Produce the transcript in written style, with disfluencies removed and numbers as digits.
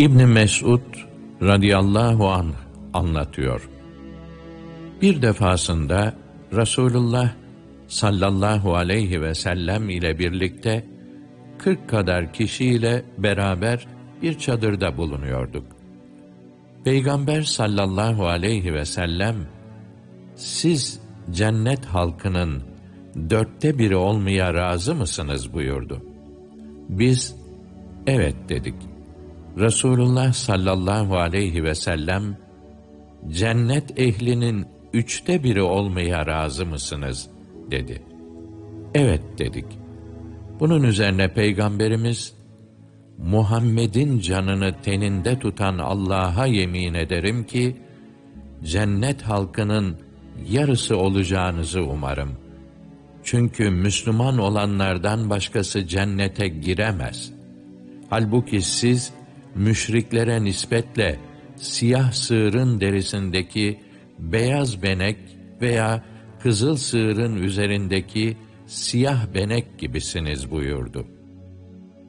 İbn Mesud radıyallahu anh anlatıyor. Bir defasında Resulullah sallallahu aleyhi ve sellem ile birlikte 40 kadar kişiyle beraber bir çadırda bulunuyorduk. Peygamber sallallahu aleyhi ve sellem, siz cennet halkının 1/4 olmaya razı mısınız buyurdu. Biz, evet dedik. Resulullah sallallahu aleyhi ve sellem, cennet ehlinin 1/3 olmaya razı mısınız dedi. Evet dedik. Bunun üzerine Peygamberimiz, Muhammed'in canını teninde tutan Allah'a yemin ederim ki, cennet halkının yarısı olacağınızı umarım. Çünkü Müslüman olanlardan başkası cennete giremez. Halbuki siz, müşriklere nispetle siyah sığırın derisindeki beyaz benek veya kızıl sığırın üzerindeki siyah benek gibisiniz buyurdu.